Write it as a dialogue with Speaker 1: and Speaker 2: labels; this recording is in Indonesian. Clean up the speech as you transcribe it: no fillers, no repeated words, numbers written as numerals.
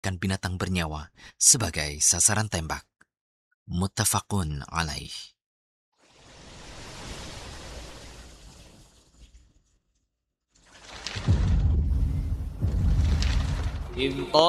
Speaker 1: menempatkan binatang bernyawa sebagai sasaran tembak. Muttafaqun alaih.
Speaker 2: إذ